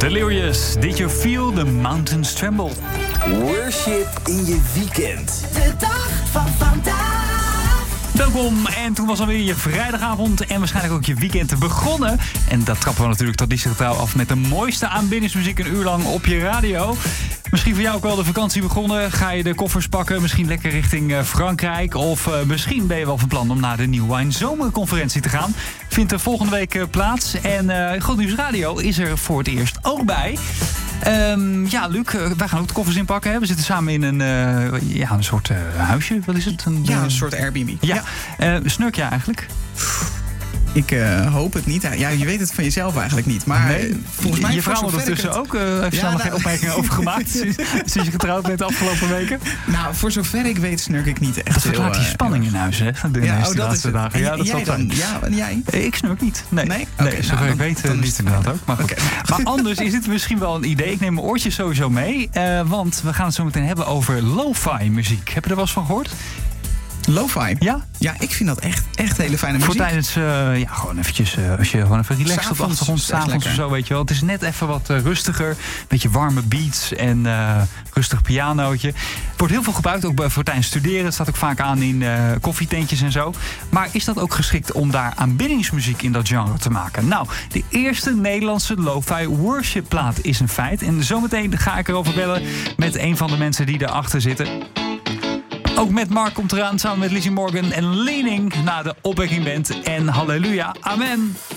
Delirious, did you feel the mountains tremble? Worship in je weekend. De dag van vandaag. Welkom, en toen was alweer je vrijdagavond en waarschijnlijk ook je weekend begonnen. En dat trappen we natuurlijk traditiegetrouw af met de mooiste aanbiddingsmuziek een uur lang op je radio. Misschien voor jou ook wel de vakantie begonnen. Ga je de koffers pakken, misschien lekker richting Frankrijk. Of misschien ben je wel van plan om naar de New Wine Zomerconferentie te gaan. Vindt er volgende week plaats. En Goed Nieuws Radio is er voor het eerst ook bij. Ja, Luc, wij gaan ook de koffers inpakken. Hè? We zitten samen in een soort huisje. Wat is het? Een soort Airbnb. Ja. Snurk jij eigenlijk? Ik hoop het niet. Ja, je weet het van jezelf eigenlijk niet. Maar nee, volgens mij... Je vrouw had ondertussen ook heeft daar nog geen opmerkingen over gemaakt sinds je getrouwd bent de afgelopen weken. Nou, voor zover ik weet snurk ik niet echt. Dat verklaart die spanning in huis, hè? De laatste dagen. Ja, dat zal zijn. Ja, en jij? Ik snurk niet. Nee, okay, zover ik weet niet inderdaad ook. Maar, goed. Maar anders is dit misschien wel een idee. Ik neem mijn oortjes sowieso mee. Want we gaan het zo meteen hebben over lo-fi muziek. Heb je er wel eens van gehoord? Lo-fi? Ja? Ja, ik vind dat echt hele fijne muziek. Voor tijdens, gewoon eventjes, als je gewoon even relaxed op de achtergrond, 's avonds of zo, weet je wel. Het is net even wat rustiger. Beetje warme beats en rustig pianootje. Wordt heel veel gebruikt, ook voor tijdens studeren. Het staat ook vaak aan in koffietentjes en zo. Maar is dat ook geschikt om daar aanbiddingsmuziek in dat genre te maken? Nou, de eerste Nederlandse lo-fi worship plaat is een feit. En zometeen ga ik erover bellen met een van de mensen die erachter zitten. Ook met Mark komt eraan, samen met Lizzie Morgan en Leaning naar de Opwekking Band. En halleluja, amen.